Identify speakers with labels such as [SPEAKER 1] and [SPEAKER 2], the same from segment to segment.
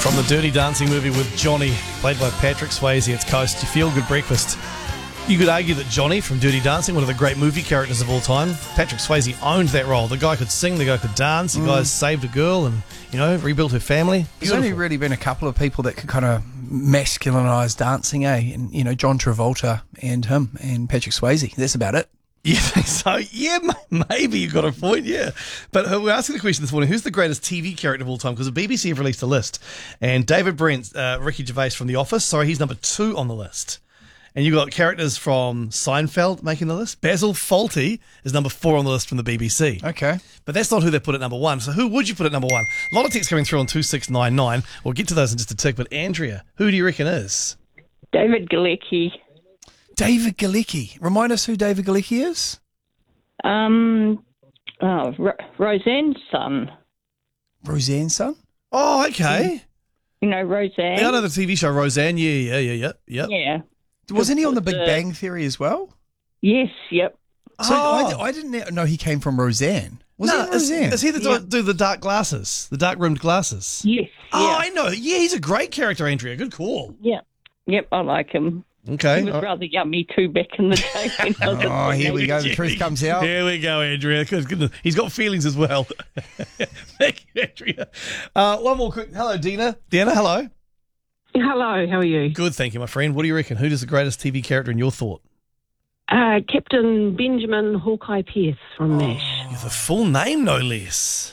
[SPEAKER 1] From the Dirty Dancing movie with Johnny, played by Patrick Swayze, it's Coast, your feel-good breakfast. You could argue that Johnny from Dirty Dancing, one of the great movie characters of all time, Patrick Swayze owned that role. The guy could sing, the guy could dance, the guy saved a girl and, rebuilt her family.
[SPEAKER 2] There's only really been a couple of people that could kind of masculinise dancing, and John Travolta and him and Patrick Swayze. That's about it.
[SPEAKER 1] Yeah, so, yeah, maybe you've got a point, yeah. But we're asking the question this morning, who's the greatest TV character of all time? Because the BBC have released a list. And David Brent, Ricky Gervais from The Office, he's number 2 on the list. And you've got characters from Seinfeld making the list. Basil Fawlty is number 4 on the list from the BBC.
[SPEAKER 2] Okay.
[SPEAKER 1] But that's not who they put at number 1. So who would you put at number 1? A lot of texts coming through on 2699. We'll get to those in just a tick. But Andrea, who do you reckon is?
[SPEAKER 3] David Galecki.
[SPEAKER 2] David Galecki. Remind us who David Galecki is.
[SPEAKER 3] Roseanne's son.
[SPEAKER 2] Roseanne's son?
[SPEAKER 1] Oh, okay.
[SPEAKER 3] You know Roseanne?
[SPEAKER 1] Yeah, I know the TV show Roseanne. Yeah.
[SPEAKER 3] Yeah.
[SPEAKER 2] Wasn't he on The Big Bang Theory as well?
[SPEAKER 3] Yes, yep.
[SPEAKER 2] So I didn't know he came from Roseanne. Was he Roseanne?
[SPEAKER 1] Is he the do the dark glasses, the dark rimmed glasses?
[SPEAKER 3] Yes.
[SPEAKER 1] Oh,
[SPEAKER 3] yeah.
[SPEAKER 1] I know. Yeah, he's a great character, Andrea. Good call.
[SPEAKER 3] Yeah. Yep, I like him.
[SPEAKER 1] Okay.
[SPEAKER 3] He was rather yummy too back in the day. When I was a
[SPEAKER 2] Here we go. The truth comes out.
[SPEAKER 1] Here we go, Andrea. Goodness. He's got feelings as well. Thank you, Andrea. One more quick. Hello, Dina. Deanna, hello.
[SPEAKER 4] Hello, how are you?
[SPEAKER 1] Good, thank you, my friend. What do you reckon? Who is the greatest TV character in your thought?
[SPEAKER 4] Captain Benjamin Hawkeye Pierce from MASH.
[SPEAKER 1] You have a full name, no less.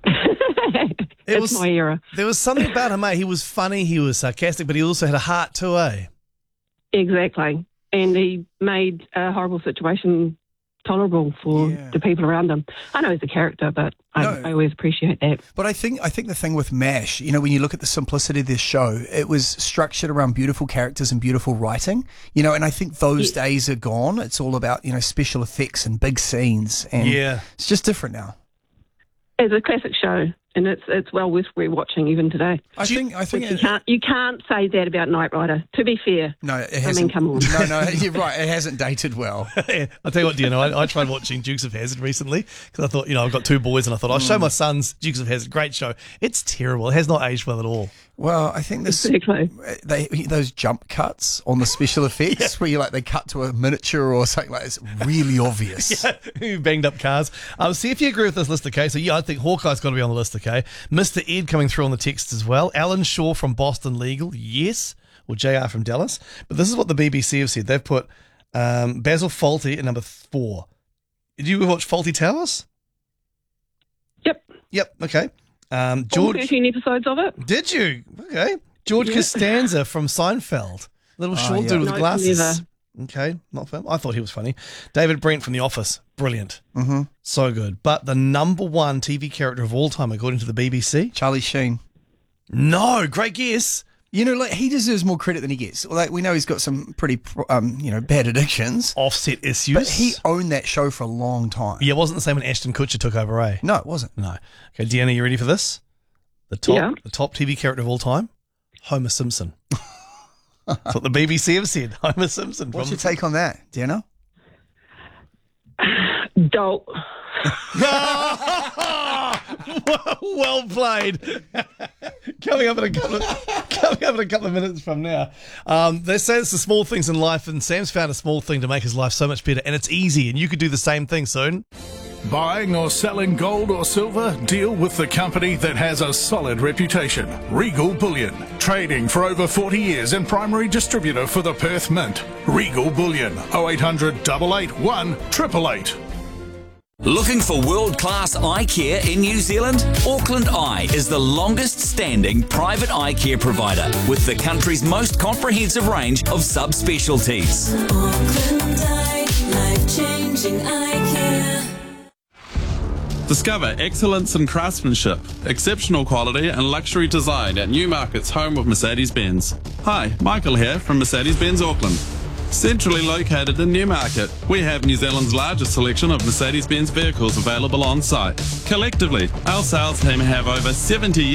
[SPEAKER 4] It's my era.
[SPEAKER 1] There was something about him, He was funny, he was sarcastic, but he also had a heart too,
[SPEAKER 4] Exactly. And he made a horrible situation tolerable for the people around him. I know he's a character, but I always appreciate that.
[SPEAKER 2] But I think the thing with MASH, when you look at the simplicity of this show, it was structured around beautiful characters and beautiful writing, and I think those days are gone. It's all about, special effects and big scenes, and it's just different now.
[SPEAKER 4] It's a classic show, and it's well worth rewatching even today.
[SPEAKER 2] I think
[SPEAKER 4] you can't say that about Knight Rider. To be fair,
[SPEAKER 2] no, it hasn't.
[SPEAKER 4] come on.
[SPEAKER 2] No, you're right. It hasn't dated well.
[SPEAKER 1] I'll tell you what, I tried watching Dukes of Hazzard recently because I thought, I've got 2 boys, and I thought I'll show my sons Dukes of Hazzard. Great show. It's terrible. It has not aged well at all.
[SPEAKER 2] Well, I think those jump cuts on the special effects where they cut to a miniature or something like it's really obvious.
[SPEAKER 1] Banged up cars. See if you agree with this list, okay? So, I think Hawkeye's got to be on the list, okay? Mr. Ed coming through on the text as well. Alan Shaw from Boston Legal, yes. Or JR from Dallas. But this is what the BBC have said. They've put Basil Fawlty at number 4. Did you watch Fawlty Towers? Yep, okay. George,
[SPEAKER 4] all 13 episodes of it.
[SPEAKER 1] Did you? Okay. George Costanza from Seinfeld. Little short dude with glasses.
[SPEAKER 4] Never.
[SPEAKER 1] Okay, not fun. I thought he was funny. David Brent from The Office. Brilliant.
[SPEAKER 2] Mm-hmm.
[SPEAKER 1] So good. But the number 1 TV character of all time, according to the BBC?
[SPEAKER 2] Charlie Sheen.
[SPEAKER 1] No, great guess.
[SPEAKER 2] He deserves more credit than he gets. We know he's got some pretty, bad addictions.
[SPEAKER 1] Offset issues.
[SPEAKER 2] But he owned that show for a long time.
[SPEAKER 1] Yeah, it wasn't the same when Ashton Kutcher took over, eh?
[SPEAKER 2] No, it wasn't.
[SPEAKER 1] No. Okay, Deanna, you ready for this? The top TV character of all time? Homer Simpson. That's what the BBC have said. Homer Simpson.
[SPEAKER 2] What's your take on that, Deanna?
[SPEAKER 4] Dolt.
[SPEAKER 1] Well played. Coming up in a couple of minutes from now. They say it's the small things in life, and Sam's found a small thing to make his life so much better, and it's easy, and you could do the same thing soon.
[SPEAKER 5] Buying or selling gold or silver? Deal with the company that has a solid reputation. Regal Bullion. Trading for over 40 years and primary distributor for the Perth Mint. Regal Bullion. 0800 881 888.
[SPEAKER 6] Looking for world-class eye care in New Zealand? Auckland Eye is the longest-standing private eye care provider with the country's most comprehensive range of subspecialties.
[SPEAKER 7] Auckland Eye, life-changing eye care.
[SPEAKER 8] Discover excellence in craftsmanship, exceptional quality and luxury design at Newmarket's home of Mercedes-Benz. Hi, Michael here from Mercedes-Benz Auckland. Centrally located in Newmarket, we have New Zealand's largest selection of Mercedes-Benz vehicles available on site. Collectively, our sales team have over 70